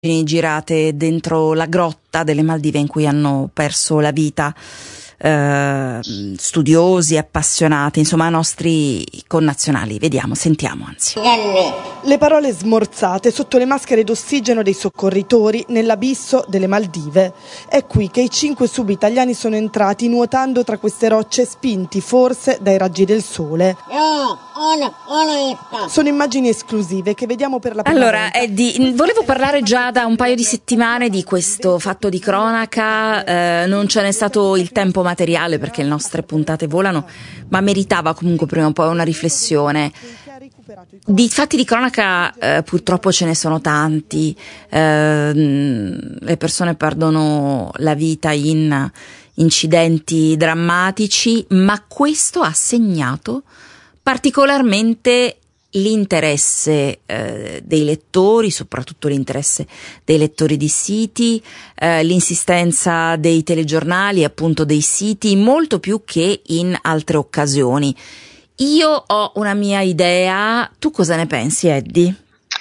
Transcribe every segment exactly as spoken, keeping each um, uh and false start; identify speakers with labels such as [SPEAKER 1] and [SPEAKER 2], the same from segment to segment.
[SPEAKER 1] girate dentro la grotta delle Maldive in cui hanno perso la vita eh, studiosi, appassionati, insomma nostri connazionali. Vediamo, sentiamo anzi.
[SPEAKER 2] Le parole smorzate sotto le maschere d'ossigeno dei soccorritori nell'abisso delle Maldive. È qui che i cinque sub-italiani sono entrati nuotando tra queste rocce, spinti forse dai raggi del sole. Sono immagini esclusive che vediamo per la prima
[SPEAKER 1] Allora,
[SPEAKER 2] volta.
[SPEAKER 1] Eddie, volevo parlare già da un paio di settimane di questo fatto di cronaca, eh, non ce n'è stato il tempo materiale perché le nostre puntate volano, ma meritava comunque prima o poi una riflessione. Di fatti di cronaca eh, purtroppo ce ne sono tanti, eh, le persone perdono la vita in incidenti drammatici, ma questo ha segnato particolarmente l'interesse eh, dei lettori, soprattutto l'interesse dei lettori di siti, eh, l'insistenza dei telegiornali, appunto dei siti, molto più che in altre occasioni. Io ho una mia idea, tu cosa ne pensi, Eddie?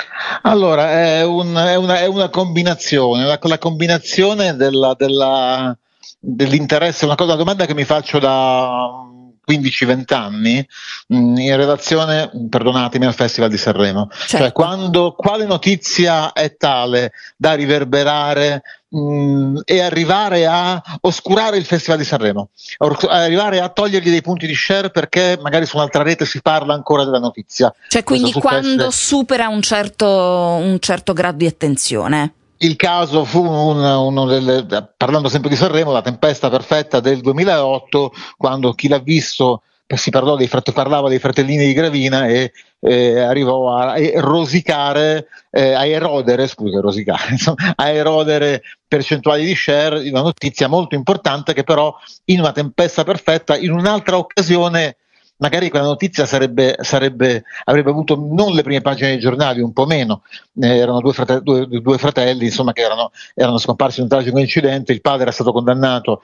[SPEAKER 3] Allora, è, un, è, una, è una combinazione, la, la combinazione della, della, dell'interesse, una, cosa, una domanda che mi faccio da quindici venti anni mh, in relazione, perdonatemi, al Festival di Sanremo.
[SPEAKER 1] Certo.
[SPEAKER 3] Cioè, quando, quale notizia è tale da riverberare mh, e arrivare a oscurare il Festival di Sanremo, or- arrivare a togliergli dei punti di share perché magari su un'altra rete si parla ancora della notizia.
[SPEAKER 1] Cioè, quindi
[SPEAKER 3] Questo successe...
[SPEAKER 1] quando supera un certo, un certo grado di attenzione.
[SPEAKER 3] Il caso fu uno, uno delle, parlando sempre di Sanremo, la tempesta perfetta del duemilaotto, quando chi l'ha visto si parlò dei frate, parlava dei fratellini di Gravina e eh, arrivò a rosicare, eh, a erodere, scusa, rosicare, insomma, a erodere percentuali di share di una notizia molto importante che però in una tempesta perfetta, in un'altra occasione, magari quella notizia sarebbe, sarebbe, avrebbe avuto non le prime pagine dei giornali, un po' meno, eh, erano due fratelli, due, due fratelli insomma, che erano, erano scomparsi in un tragico incidente, il padre era stato condannato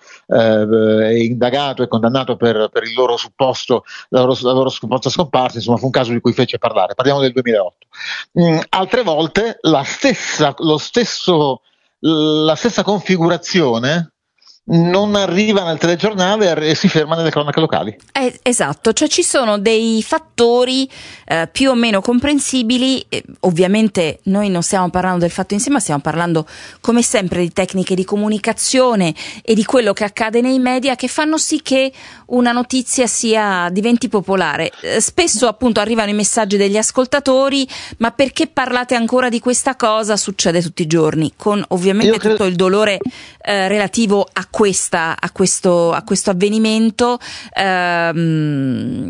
[SPEAKER 3] eh, e indagato e condannato per, per il loro supposto, la loro, la loro supposta scomparsa, insomma fu un caso di cui fece parlare, parliamo del duemilaotto. Mm, altre volte la stessa, lo stesso, la stessa configurazione non arriva nel telegiornale e si ferma nelle cronache locali.
[SPEAKER 1] Eh, esatto, cioè ci sono dei fattori eh, più o meno comprensibili, eh, ovviamente noi non stiamo parlando del fatto in sé, ma stiamo parlando come sempre di tecniche di comunicazione e di quello che accade nei media che fanno sì che una notizia sia diventi popolare. Eh, spesso appunto arrivano i messaggi degli ascoltatori, ma perché parlate ancora di questa cosa? Succede tutti i giorni, con ovviamente
[SPEAKER 3] credo...
[SPEAKER 1] tutto il dolore eh, relativo a questa, a questo, a questo avvenimento. Ehm,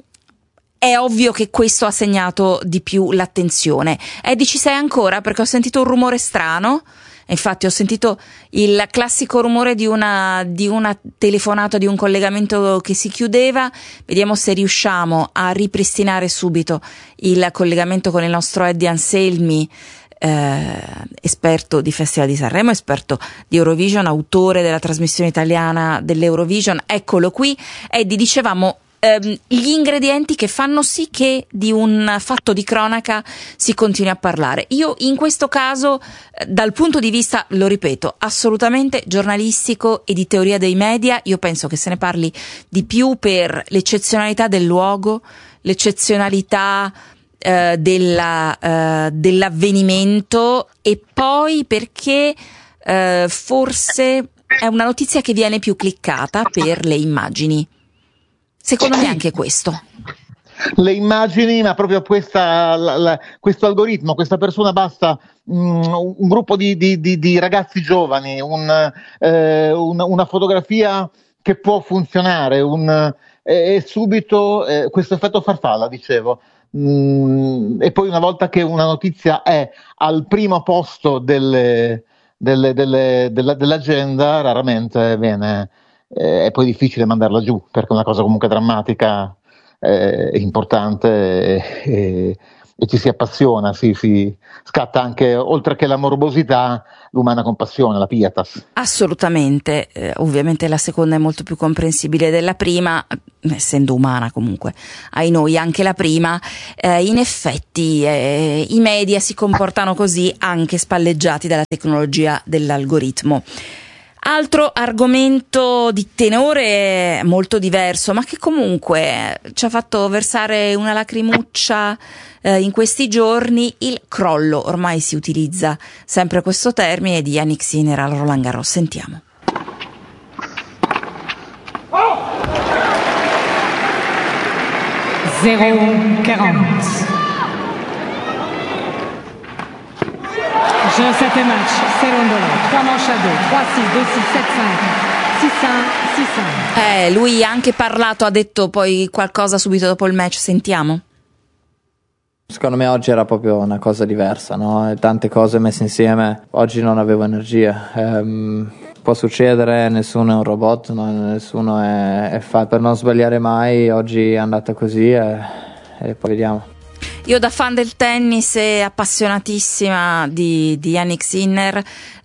[SPEAKER 1] è ovvio che questo ha segnato di più l'attenzione. Eddie, ci sei ancora? Perché ho sentito un rumore strano. Infatti ho sentito il classico rumore di una, di una telefonata, di un collegamento che si chiudeva. Vediamo se riusciamo a ripristinare subito il collegamento con il nostro Eddie Anselmi, Eh, esperto di Festival di Sanremo, esperto di Eurovision, autore della trasmissione italiana dell'Eurovision. Eccolo qui. Eddie, dicevamo ehm, gli ingredienti che fanno sì che di un fatto di cronaca si continui a parlare. Io in questo caso eh, dal punto di vista, lo ripeto, assolutamente giornalistico e di teoria dei media, io penso che se ne parli di più per l'eccezionalità del luogo, l'eccezionalità Uh, della, uh, dell'avvenimento e poi perché uh, forse è una notizia che viene più cliccata per le immagini. Secondo me anche questo.
[SPEAKER 3] Le immagini, ma proprio questa, la, la, questo algoritmo, questa persona basta um, un gruppo di, di, di, di ragazzi giovani, un, eh, un, una fotografia che può funzionare, un, eh, e subito eh, questo effetto farfalla, dicevo. Mm, e poi una volta che una notizia è al primo posto delle, delle, delle, della, dell'agenda, raramente viene, eh, è poi difficile mandarla giù perché è una cosa comunque drammatica, eh, importante e, e ci si appassiona, si, si scatta anche, oltre che la morbosità, l'umana compassione, la pietas.
[SPEAKER 1] Assolutamente, eh, ovviamente la seconda è molto più comprensibile della prima, essendo umana comunque, ai noi anche la prima. Eh, in effetti eh, i media si comportano così, anche spalleggiati dalla tecnologia dell'algoritmo. Altro argomento di tenore molto diverso, ma che comunque ci ha fatto versare una lacrimuccia eh, in questi giorni, il crollo, ormai si utilizza sempre questo termine, di Jannik Sinner al Roland Garros. Sentiamo.
[SPEAKER 4] zéro quarante. Jeu sept match, Serondolo, trois manches à deux, trois six, deux six, sept cinq, six cinq, six cinq.
[SPEAKER 1] Eh, lui ha anche parlato, ha detto poi qualcosa subito dopo il match, sentiamo.
[SPEAKER 5] Secondo me oggi era proprio una cosa diversa, no? Tante cose messe insieme, oggi non avevo energia. Ehm, può succedere, nessuno è un robot, no? Nessuno è, è fa- per non sbagliare mai, oggi è andata così e, e poi vediamo.
[SPEAKER 1] Io da fan del tennis e appassionatissima di, di Jannik Sinner,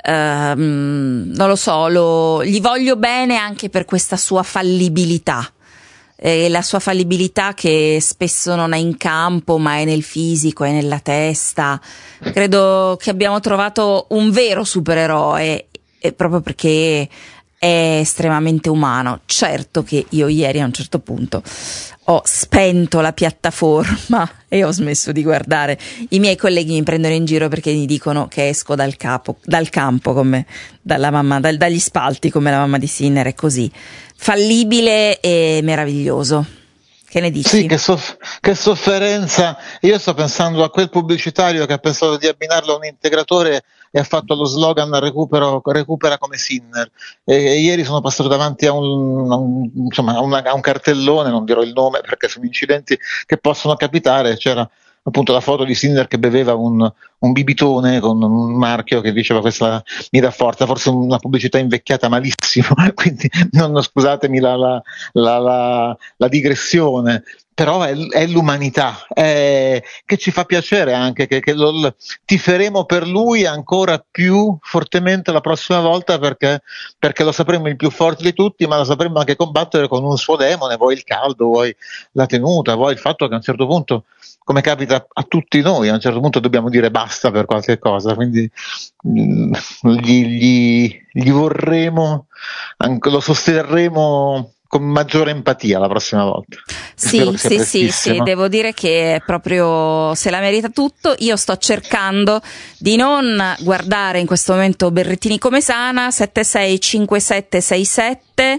[SPEAKER 1] ehm, non lo so, lo, gli voglio bene anche per questa sua fallibilità. E la sua fallibilità che spesso non è in campo ma è nel fisico, è nella testa. Credo che abbiamo trovato un vero supereroe, e proprio perché è estremamente umano. Certo che io ieri a un certo punto ho spento la piattaforma e ho smesso di guardare. I miei colleghi mi prendono in giro perché mi dicono che esco dal, capo, dal campo come dalla mamma, dal, dagli spalti come la mamma di Sinner, è così fallibile e meraviglioso. Che ne dici?
[SPEAKER 3] Sì, che, soff- che sofferenza. Io sto pensando a quel pubblicitario che ha pensato di abbinarlo a un integratore e ha fatto lo slogan recupero, recupera come Sinner. E, e ieri sono passato davanti a un, a, un, insomma, a, una, a un cartellone, non dirò il nome perché sono incidenti che possono capitare, c'era appunto la foto di Sinner che beveva un, un bibitone con un marchio che diceva questa mi dà forza, forse una pubblicità invecchiata malissimo, quindi non, scusatemi la, la, la, la, la digressione, però è, è l'umanità, è, che ci fa piacere anche, che, che lo, tiferemo per lui ancora più fortemente la prossima volta perché, perché lo sapremo il più forte di tutti, ma lo sapremo anche combattere con un suo demone, vuoi il caldo, vuoi la tenuta, vuoi il fatto che a un certo punto, come capita a tutti noi, a un certo punto dobbiamo dire basta per qualche cosa, quindi mh, gli, gli, gli vorremo, anche, lo sosterremo con maggiore empatia la prossima volta.
[SPEAKER 1] Sì, sì, sì, sì, devo dire che proprio se la merita tutto. Io sto cercando di non guardare in questo momento Berrettini Comesana, sette sei cinque sette sei sette,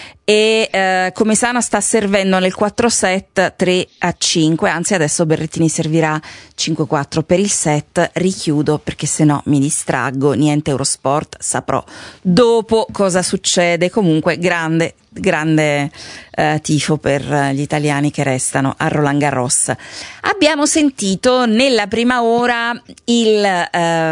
[SPEAKER 1] e eh, Comesana sta servendo nel quattro set tre a cinque, anzi adesso Berrettini servirà cinque quattro per il set. Richiudo perché sennò mi distraggo, niente Eurosport, saprò dopo cosa succede. Comunque grande grande eh, tifo per gli italiani che restano a Roland Garros. Abbiamo sentito nella prima ora il,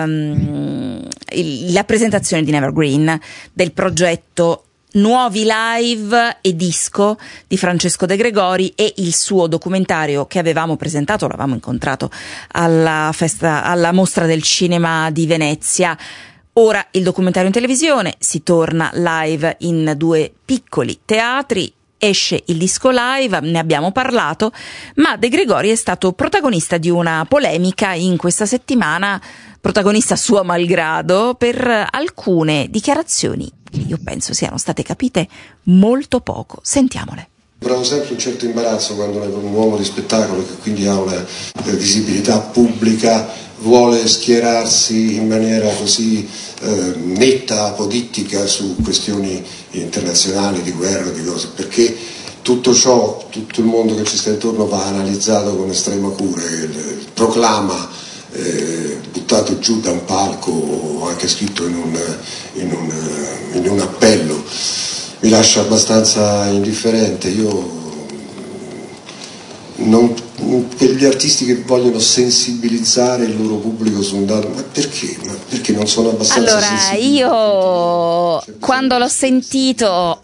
[SPEAKER 1] ehm, il, la presentazione di Nevergreen, del progetto Nuovi Live e Disco di Francesco De Gregori, e il suo documentario che avevamo presentato, l'avevamo incontrato alla festa, alla mostra del cinema di Venezia. Ora il documentario in televisione, si torna live in due piccoli teatri, esce il disco live, ne abbiamo parlato, ma De Gregori è stato protagonista di una polemica in questa settimana, protagonista suo malgrado, per alcune dichiarazioni che io penso siano state capite molto poco. Sentiamole.
[SPEAKER 6] Provo sempre un certo imbarazzo quando un uomo di spettacolo, che quindi ha una eh, visibilità pubblica, vuole schierarsi in maniera così eh, netta, apodittica su questioni internazionali, di guerra, di cose, perché tutto ciò, tutto il mondo che ci sta intorno va analizzato con estrema cura. Il, il proclama eh, buttato giù da un palco o anche scritto in un, in un, in un appello mi lascia abbastanza indifferente. Io non quegli artisti che vogliono sensibilizzare il loro pubblico su un dato, ma perché? Ma perché non sono abbastanza
[SPEAKER 1] allora,
[SPEAKER 6] sensibili?
[SPEAKER 1] Io quando l'ho sentito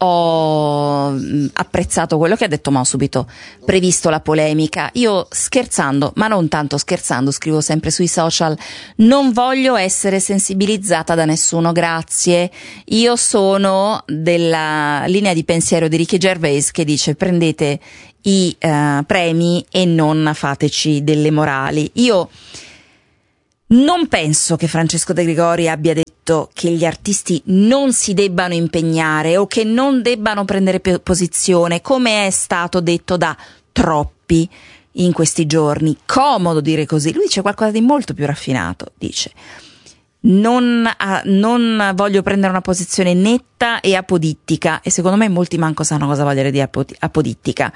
[SPEAKER 1] ho apprezzato quello che ha detto Mo subito, previsto la polemica. Io scherzando, ma non tanto scherzando, scrivo sempre sui social, non voglio essere sensibilizzata da nessuno, grazie. Io sono della linea di pensiero di Ricky Gervais che dice: prendete i uh, premi e non fateci delle morali. Io non penso che Francesco De Gregori abbia detto che gli artisti non si debbano impegnare o che non debbano prendere posizione, come è stato detto da troppi in questi giorni. Comodo dire così. Lui dice qualcosa di molto più raffinato, dice: non, a, non voglio prendere una posizione netta e apodittica, e secondo me molti manco sanno cosa voglia dire apodittica.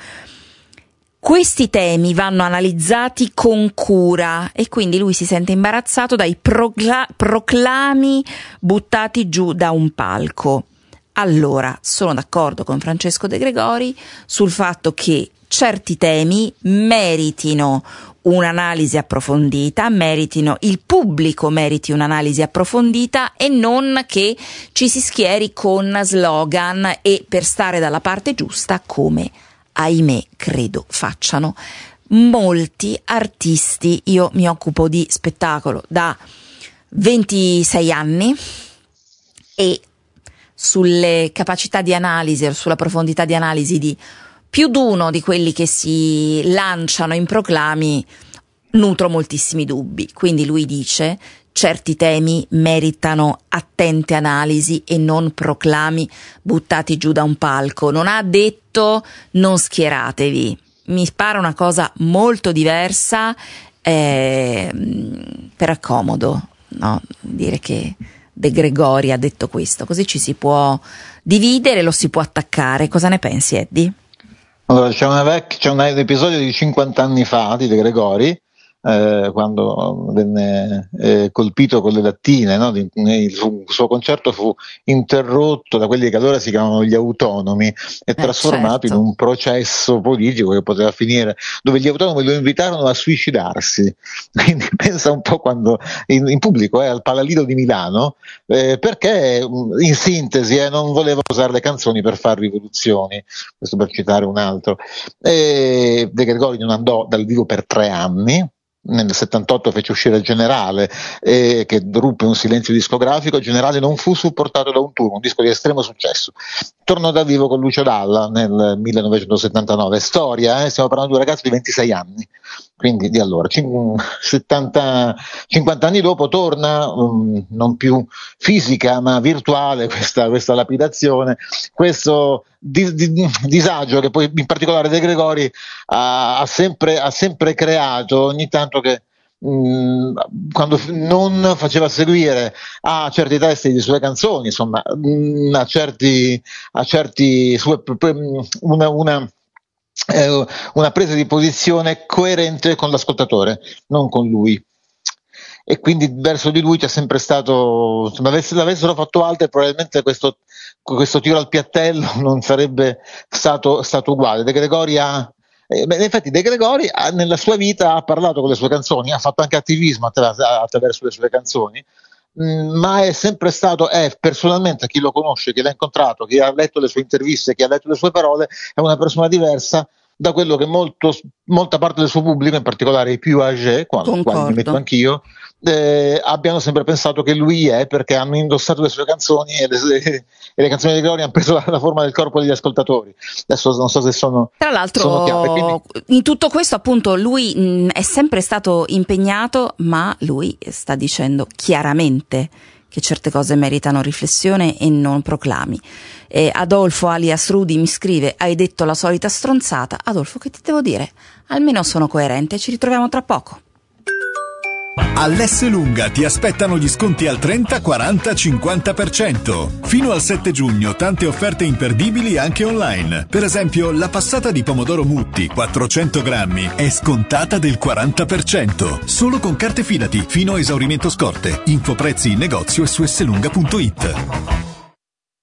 [SPEAKER 1] Questi temi vanno analizzati con cura, e quindi lui si sente imbarazzato dai procla- proclami buttati giù da un palco. Allora, sono d'accordo con Francesco De Gregori sul fatto che certi temi meritino un'analisi approfondita, meritino, il pubblico meriti un'analisi approfondita, e non che ci si schieri con slogan e per stare dalla parte giusta, come ahimè credo facciano molti artisti. Io mi occupo di spettacolo da ventisei anni e sulle capacità di analisi o sulla profondità di analisi di più d'uno di quelli che si lanciano in proclami nutro moltissimi dubbi. Quindi lui dice: certi temi meritano attente analisi e non proclami buttati giù da un palco. Non ha detto non schieratevi. Mi pare una cosa molto diversa, eh, per accomodo, no? Dire che De Gregori ha detto questo, così ci si può dividere, lo si può attaccare. Cosa ne pensi, Eddie?
[SPEAKER 3] Allora, c'è, una vec- c'è un episodio di cinquanta anni fa di De Gregori, eh, quando venne eh, colpito con le lattine, no? Il suo, il suo concerto fu interrotto da quelli che allora si chiamavano gli autonomi e eh, trasformato certo. in un processo politico che poteva finire, dove gli autonomi lo invitarono a suicidarsi. Quindi pensa un po' quando in, in pubblico, eh, al Palalido di Milano, eh, perché in sintesi eh, non voleva usare le canzoni per fare rivoluzioni, questo per citare un altro. E De Gregori non andò dal vivo per tre anni. Nel settantotto fece uscire il Generale, eh, che ruppe un silenzio discografico. Il Generale non fu supportato da un tour, un disco di estremo successo. Tornò dal vivo con Lucio Dalla nel millenovecentosettantanove. Storia, eh, stiamo parlando di un ragazzo di ventisei anni, quindi di allora, settanta, cinquanta anni dopo torna, um, non più fisica ma virtuale, questa, questa lapidazione, questo di, di, disagio che poi in particolare De Gregori ha, ha, sempre, ha sempre creato ogni tanto, che mh, quando non faceva seguire a certi testi di sue canzoni, insomma, mh, a certi, a certi sue, una, una Eh, una presa di posizione coerente con l'ascoltatore, non con lui, e quindi verso di lui c'è sempre stato, se l'avessero fatto altro probabilmente questo, questo tiro al piattello non sarebbe stato, stato uguale. De Gregori ha eh, beh, infatti De Gregori ha, nella sua vita ha parlato con le sue canzoni, ha fatto anche attivismo attraverso le sue canzoni, ma è sempre stato, è personalmente, chi lo conosce, chi l'ha incontrato, chi ha letto le sue interviste, chi ha letto le sue parole, è una persona diversa da quello che molto, molta parte del suo pubblico, in particolare i più âgés, quali mi metto anch'io, eh, abbiano sempre pensato che lui è, perché hanno indossato le sue canzoni e le, e le canzoni di Gloria hanno preso la, la forma del corpo degli ascoltatori. Adesso non so se sono
[SPEAKER 1] tra l'altro
[SPEAKER 3] sono chiare, quindi...
[SPEAKER 1] in tutto questo appunto lui mh, è sempre stato impegnato, ma lui sta dicendo chiaramente che certe cose meritano riflessione e non proclami. E Adolfo alias Rudy mi scrive: hai detto la solita stronzata. Adolfo, che ti devo dire? Almeno sono coerente, ci ritroviamo tra poco.
[SPEAKER 7] All'Esselunga ti aspettano gli sconti al trenta, quaranta, cinquanta per cento. Fino al sette giugno tante offerte imperdibili anche online. Per esempio la passata di pomodoro Mutti quattrocento grammi è scontata del quaranta per cento. Solo con carte Fidati fino a esaurimento scorte. Info prezzi in negozio e su esselunga punto it.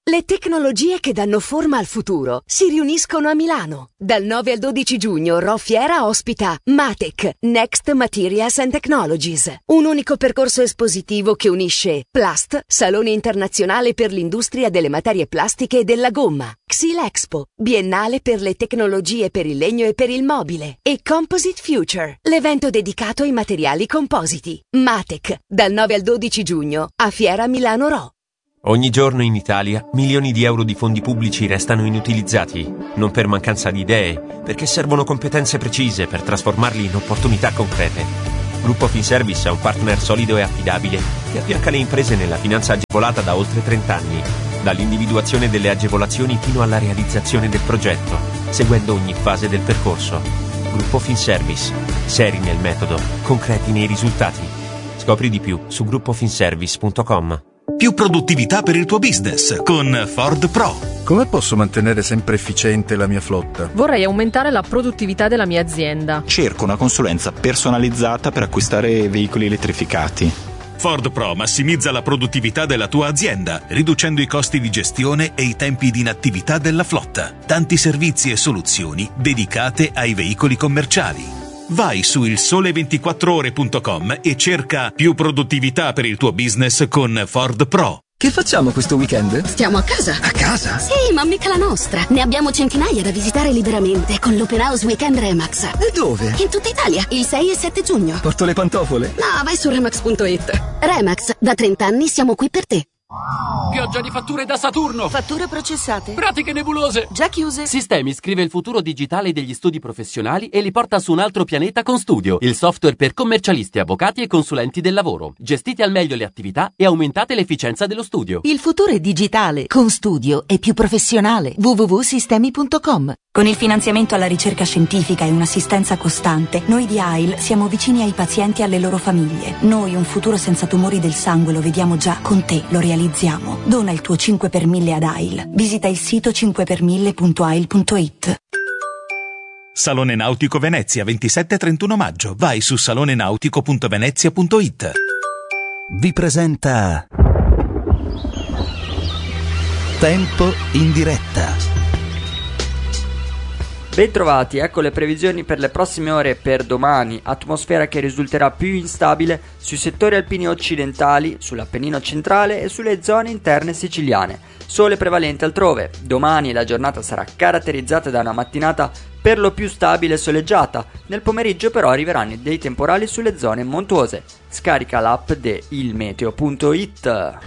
[SPEAKER 8] Le tecnologie che danno forma al futuro si riuniscono a Milano. Dal nove al dodici giugno Ro Fiera ospita MATEC, Next Materials and Technologies, un unico percorso espositivo che unisce Plast, Salone internazionale per l'industria delle materie plastiche e della gomma, Xylexpo, Biennale per le tecnologie per il legno e per il mobile, e Composite Future, l'evento dedicato ai materiali compositi. MATEC, dal nove al dodici giugno a Fiera Milano Ro.
[SPEAKER 9] Ogni giorno in Italia milioni di euro di fondi pubblici restano inutilizzati, non per mancanza di idee, perché servono competenze precise per trasformarli in opportunità concrete. Gruppo Finservice è un partner solido e affidabile che affianca le imprese nella finanza agevolata da oltre trenta anni, dall'individuazione delle agevolazioni fino alla realizzazione del progetto, seguendo ogni fase del percorso. Gruppo Finservice, seri nel metodo, concreti nei risultati. Scopri di più su gruppo finservice punto com.
[SPEAKER 10] Più produttività per il tuo business con Ford Pro.
[SPEAKER 11] Come posso mantenere sempre efficiente la mia flotta?
[SPEAKER 12] Vorrei aumentare la produttività della mia azienda.
[SPEAKER 13] Cerco una consulenza personalizzata per acquistare veicoli elettrificati.
[SPEAKER 10] Ford Pro massimizza la produttività della tua azienda, riducendo i costi di gestione e i tempi di inattività della flotta. Tanti servizi e soluzioni dedicate ai veicoli commerciali. Vai su il sole ventiquattro ore punto com e cerca più produttività per il tuo business con Ford Pro.
[SPEAKER 14] Che facciamo questo weekend?
[SPEAKER 15] Stiamo a casa.
[SPEAKER 14] A casa?
[SPEAKER 15] Sì, ma mica la nostra. Ne abbiamo centinaia da visitare liberamente con l'Open House Weekend Remax.
[SPEAKER 14] E dove?
[SPEAKER 15] In tutta Italia, il sei e sette giugno.
[SPEAKER 14] Porto le pantofole?
[SPEAKER 15] No, vai su remax punto it. Remax, da trenta anni siamo qui per te.
[SPEAKER 16] Pioggia di fatture da Saturno.
[SPEAKER 17] Fatture processate.
[SPEAKER 16] Pratiche nebulose.
[SPEAKER 17] Già chiuse.
[SPEAKER 16] Sistemi scrive il futuro digitale degli studi professionali e li porta su un altro pianeta con Studio, il software per commercialisti, avvocati e consulenti del lavoro. Gestite al meglio le attività e aumentate l'efficienza dello studio.
[SPEAKER 17] Il futuro è digitale. Con Studio è più professionale. w w w punto sistemi punto com.
[SPEAKER 18] Con il finanziamento alla ricerca scientifica e un'assistenza costante, noi di A I L siamo vicini ai pazienti e alle loro famiglie. Noi un futuro senza tumori del sangue lo vediamo già, con te lo realizziamo. Dona il tuo cinque per mille ad A I L. Visita il sito cinque per mille punto a i l punto it.
[SPEAKER 10] Salone Nautico Venezia, ventisette e trentuno maggio. Vai su salone nautico punto venezia punto it.
[SPEAKER 19] Vi presenta Tempo in diretta.
[SPEAKER 20] Bentrovati, ecco le previsioni per le prossime ore e per domani. Atmosfera che risulterà più instabile sui settori alpini occidentali, sull'Appennino centrale e sulle zone interne siciliane. Sole prevalente altrove. Domani la giornata sarà caratterizzata da una mattinata per lo più stabile e soleggiata. Nel pomeriggio però arriveranno dei temporali sulle zone montuose. Scarica l'app de ilmeteo punto it.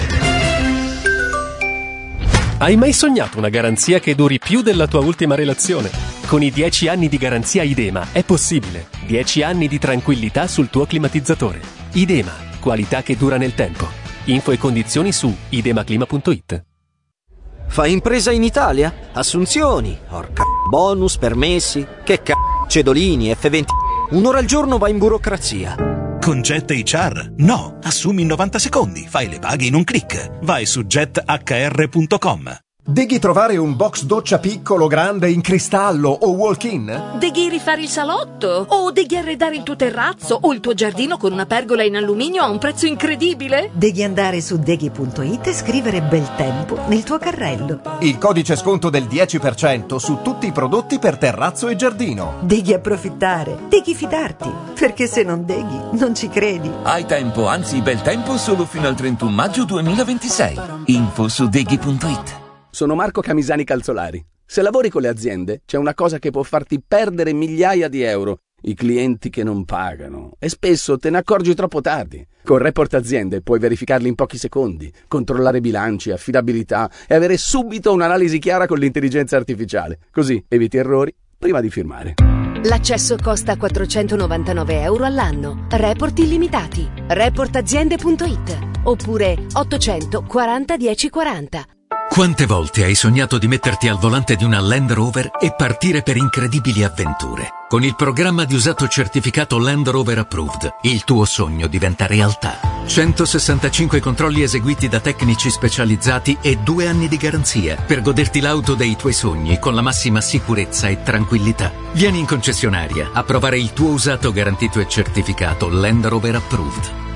[SPEAKER 21] Hai mai sognato una garanzia che duri più della tua ultima relazione? Con i dieci anni di garanzia Idema è possibile. dieci anni di tranquillità sul tuo climatizzatore. Idema, qualità che dura nel tempo. Info e condizioni su idemaclima punto it.
[SPEAKER 22] Fai impresa in Italia? Assunzioni, orca bonus, permessi, che c***o, cedolini, effe venti. Un'ora al giorno va in burocrazia.
[SPEAKER 10] Con Jet H R? No, assumi in novanta secondi, fai le paghe in un click. Vai su jet h r punto com.
[SPEAKER 23] Devi trovare un box doccia piccolo, grande, in cristallo o walk-in?
[SPEAKER 24] Devi rifare il salotto? O devi arredare il tuo terrazzo o il tuo giardino con una pergola in alluminio a un prezzo incredibile?
[SPEAKER 25] Devi andare su deghi punto it e scrivere bel tempo nel tuo carrello.
[SPEAKER 23] Il codice sconto del dieci per cento su tutti i prodotti per terrazzo e giardino.
[SPEAKER 25] Devi approfittare, devi fidarti, perché se non deghi non ci credi.
[SPEAKER 26] Hai tempo, anzi bel tempo, solo fino al trentuno maggio duemilaventisei. Info su deghi punto it.
[SPEAKER 27] Sono Marco Camisani Calzolari. Se lavori con le aziende, c'è una cosa che può farti perdere migliaia di euro: i clienti che non pagano. E spesso te ne accorgi troppo tardi. Con Report Aziende puoi verificarli in pochi secondi, controllare bilanci, affidabilità e avere subito un'analisi chiara con l'intelligenza artificiale. Così eviti errori prima di firmare.
[SPEAKER 8] L'accesso costa quattrocentonovantanove euro all'anno. Report illimitati. report aziende punto it oppure ottocento quaranta dieci quaranta.
[SPEAKER 28] Quante volte hai sognato di metterti al volante di una Land Rover e partire per incredibili avventure? Con il programma di usato certificato Land Rover Approved, il tuo sogno diventa realtà. centosessantacinque controlli eseguiti da tecnici specializzati e due anni di garanzia per goderti l'auto dei tuoi sogni con la massima sicurezza e tranquillità. Vieni in concessionaria a provare il tuo usato garantito e certificato Land Rover Approved.